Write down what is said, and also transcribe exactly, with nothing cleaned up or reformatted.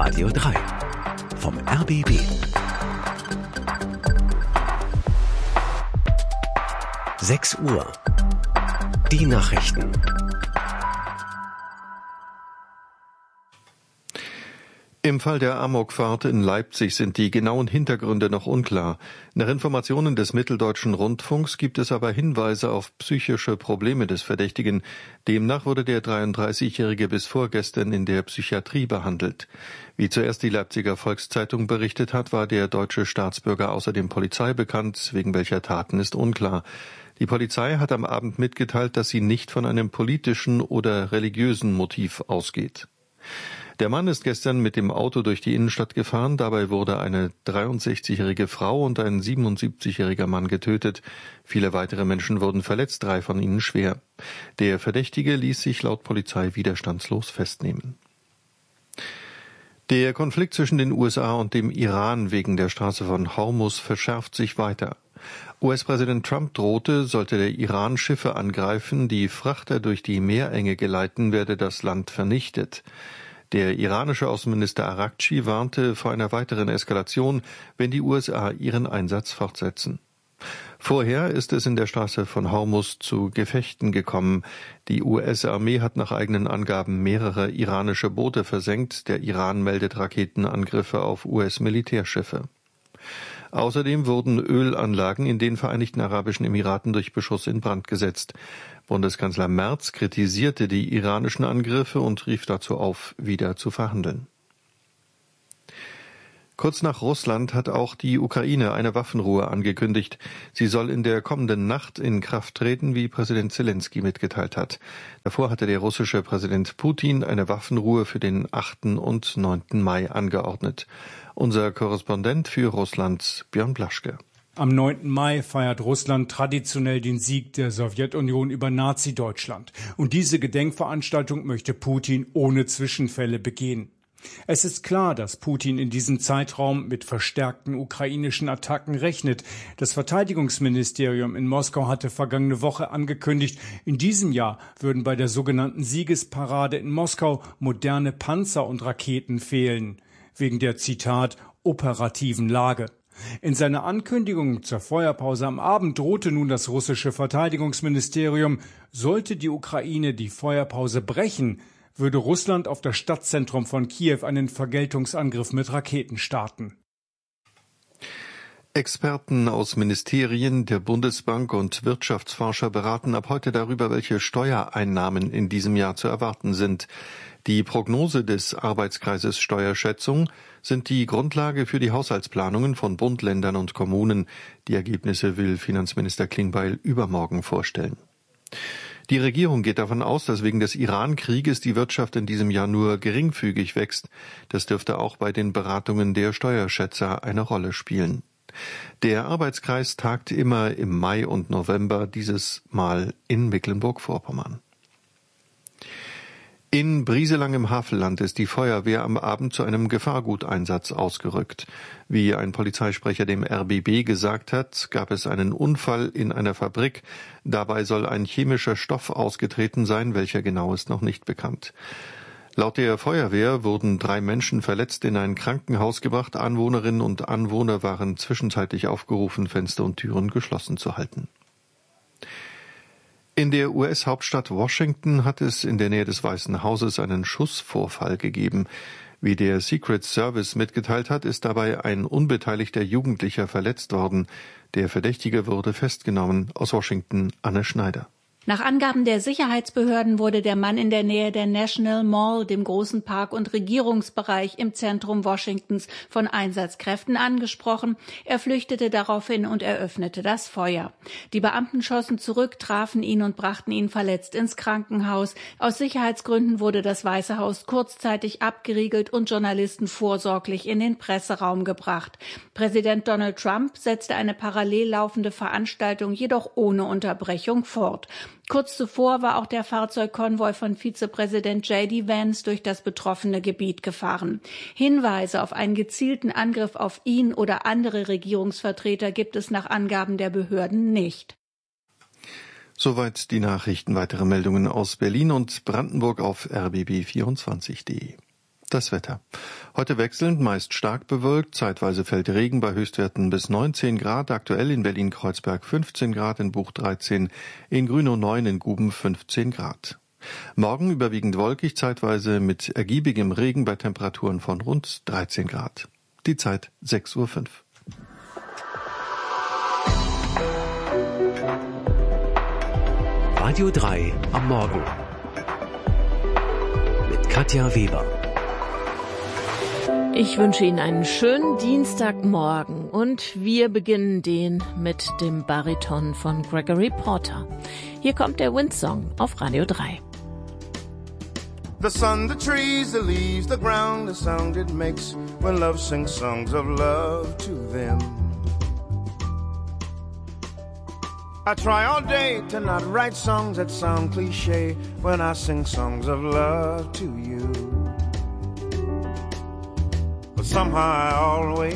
Radio drei vom R B B. sechs Uhr. Die Nachrichten. Im Fall der Amokfahrt in Leipzig sind die genauen Hintergründe noch unklar. Nach Informationen des Mitteldeutschen Rundfunks gibt es aber Hinweise auf psychische Probleme des Verdächtigen. Demnach wurde der dreiunddreißigjährige bis vorgestern in der Psychiatrie behandelt. Wie zuerst die Leipziger Volkszeitung berichtet hat, war der deutsche Staatsbürger außerdem Polizei bekannt. Wegen welcher Taten ist unklar. Die Polizei hat am Abend mitgeteilt, dass sie nicht von einem politischen oder religiösen Motiv ausgeht. Der Mann ist gestern mit dem Auto durch die Innenstadt gefahren. Dabei wurde eine dreiundsechzigjährige Frau und ein siebenundsiebzigjähriger Mann getötet. Viele weitere Menschen wurden verletzt, drei von ihnen schwer. Der Verdächtige ließ sich laut Polizei widerstandslos festnehmen. Der Konflikt zwischen den U S A und dem Iran wegen der Straße von Hormuz verschärft sich weiter. U S-Präsident Trump drohte, sollte der Iran Schiffe angreifen, die Frachter durch die Meerenge geleiten, werde das Land vernichtet. Der iranische Außenminister Araghchi warnte vor einer weiteren Eskalation, wenn die U S A ihren Einsatz fortsetzen. Vorher ist es in der Straße von Hormuz zu Gefechten gekommen. Die U S-Armee hat nach eigenen Angaben mehrere iranische Boote versenkt. Der Iran meldet Raketenangriffe auf U S-Militärschiffe. Außerdem wurden Ölanlagen in den Vereinigten Arabischen Emiraten durch Beschuss in Brand gesetzt. Bundeskanzler Merz kritisierte die iranischen Angriffe und rief dazu auf, wieder zu verhandeln. Kurz nach Russland hat auch die Ukraine eine Waffenruhe angekündigt. Sie soll in der kommenden Nacht in Kraft treten, wie Präsident Zelensky mitgeteilt hat. Davor hatte der russische Präsident Putin eine Waffenruhe für den achten und neunten Mai angeordnet. Unser Korrespondent für Russland, Björn Blaschke. Am neunten Mai feiert Russland traditionell den Sieg der Sowjetunion über Nazi-Deutschland. Und diese Gedenkveranstaltung möchte Putin ohne Zwischenfälle begehen. Es ist klar, dass Putin in diesem Zeitraum mit verstärkten ukrainischen Attacken rechnet. Das Verteidigungsministerium in Moskau hatte vergangene Woche angekündigt, in diesem Jahr würden bei der sogenannten Siegesparade in Moskau moderne Panzer und Raketen fehlen. Wegen der, Zitat, operativen Lage. In seiner Ankündigung zur Feuerpause am Abend drohte nun das russische Verteidigungsministerium, sollte die Ukraine die Feuerpause brechen, würde Russland auf das Stadtzentrum von Kiew einen Vergeltungsangriff mit Raketen starten. Experten aus Ministerien, der Bundesbank und Wirtschaftsforscher beraten ab heute darüber, welche Steuereinnahmen in diesem Jahr zu erwarten sind. Die Prognose des Arbeitskreises Steuerschätzung sind die Grundlage für die Haushaltsplanungen von Bund, Ländern und Kommunen. Die Ergebnisse will Finanzminister Klingbeil übermorgen vorstellen. Die Regierung geht davon aus, dass wegen des Iran-Krieges die Wirtschaft in diesem Jahr nur geringfügig wächst. Das dürfte auch bei den Beratungen der Steuerschätzer eine Rolle spielen. Der Arbeitskreis tagt immer im Mai und November, dieses Mal in Mecklenburg-Vorpommern. In Brieselang im Havelland ist die Feuerwehr am Abend zu einem Gefahrguteinsatz ausgerückt. Wie ein Polizeisprecher dem R B B gesagt hat, gab es einen Unfall in einer Fabrik. Dabei soll ein chemischer Stoff ausgetreten sein, welcher genau ist noch nicht bekannt. Laut der Feuerwehr wurden drei Menschen verletzt in ein Krankenhaus gebracht. Anwohnerinnen und Anwohner waren zwischenzeitlich aufgerufen, Fenster und Türen geschlossen zu halten. In der U S-Hauptstadt Washington hat es in der Nähe des Weißen Hauses einen Schussvorfall gegeben. Wie der Secret Service mitgeteilt hat, ist dabei ein unbeteiligter Jugendlicher verletzt worden. Der Verdächtige wurde festgenommen. Aus Washington, Anne Schneider. Nach Angaben der Sicherheitsbehörden wurde der Mann in der Nähe der National Mall, dem großen Park- und Regierungsbereich im Zentrum Washingtons, von Einsatzkräften angesprochen. Er flüchtete daraufhin und eröffnete das Feuer. Die Beamten schossen zurück, trafen ihn und brachten ihn verletzt ins Krankenhaus. Aus Sicherheitsgründen wurde das Weiße Haus kurzzeitig abgeriegelt und Journalisten vorsorglich in den Presseraum gebracht. Präsident Donald Trump setzte eine parallel laufende Veranstaltung jedoch ohne Unterbrechung fort. Kurz zuvor war auch der Fahrzeugkonvoi von Vizepräsident J D Vance durch das betroffene Gebiet gefahren. Hinweise auf einen gezielten Angriff auf ihn oder andere Regierungsvertreter gibt es nach Angaben der Behörden nicht. Soweit die Nachrichten. Weitere Meldungen aus Berlin und Brandenburg auf r b b vierundzwanzig punkt d e. Das Wetter. Heute wechselnd, meist stark bewölkt, zeitweise fällt Regen bei Höchstwerten bis neunzehn Grad, aktuell in Berlin-Kreuzberg fünfzehn Grad, in Buch dreizehn, in Grünow neun, in Guben fünfzehn Grad. Morgen überwiegend wolkig, zeitweise mit ergiebigem Regen bei Temperaturen von rund dreizehn Grad. Die Zeit sechs Uhr fünf. Radio drei am Morgen mit Katja Weber. Ich wünsche Ihnen einen schönen Dienstagmorgen und wir beginnen den mit dem Bariton von Gregory Porter. Hier kommt der Windsong auf Radio drei. The sun, the trees, the leaves, the ground, the sound it makes when love sings songs of love to them. I try all day to not write songs that sound cliche when I sing songs of love to you. But somehow I always